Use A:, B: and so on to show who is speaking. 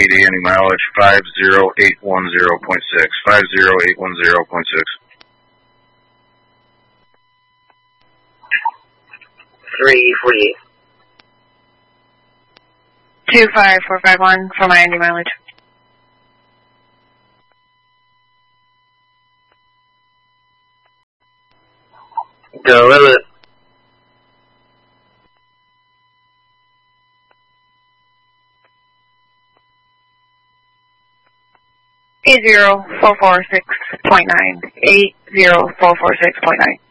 A: PD, any mileage 50810.6. 50810.6.
B: 348.
C: 25451 for Miami mileage.
B: Go with it.
C: $80,446.9. $80,446.9.